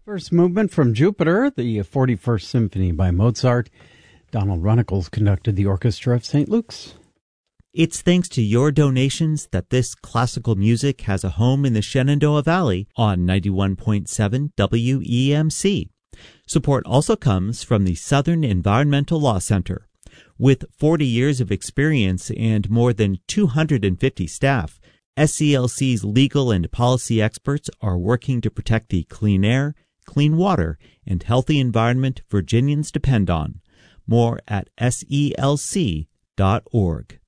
First movement from Jupiter, the 41st Symphony by Mozart. Donald Runnicles conducted the Orchestra of St. Luke's. It's thanks to your donations that this classical music has a home in the Shenandoah Valley on 91.7 WEMC. Support also comes from the Southern Environmental Law Center. With 40 years of experience and more than 250 staff, SCLC's legal and policy experts are working to protect the clean air, clean water, and healthy environment Virginians depend on. More at selc.org.